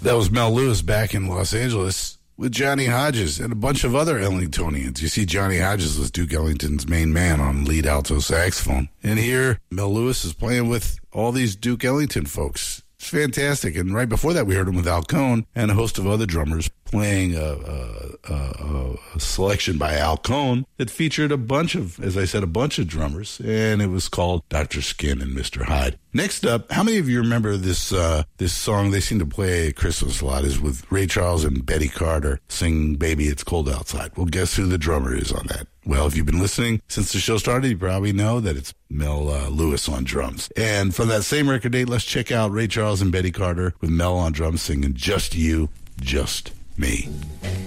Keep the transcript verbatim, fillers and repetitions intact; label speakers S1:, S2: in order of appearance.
S1: That was Mel Lewis back in Los Angeles with Johnny Hodges and a bunch of other Ellingtonians. You see, Johnny Hodges was Duke Ellington's main man on lead alto saxophone. And here, Mel Lewis is playing with all these Duke Ellington folks. It's fantastic. And right before that, we heard him with Al Cohn and a host of other drummers playing a, a, a, a selection by Al Cohn that featured a bunch of, as I said, a bunch of drummers. And it was called Doctor Skin and Mister Hyde. Next up, how many of you remember this uh, this song they seem to play at Christmas a lot? Is with Ray Charles and Betty Carter sing Baby It's Cold Outside. Well, guess who the drummer is on that? Well, if you've been listening since the show started, you probably know that it's Mel uh, Lewis on drums. And from that same record date, let's check out Ray Charles and Betty Carter with Mel on drums singing Just You, Just Me.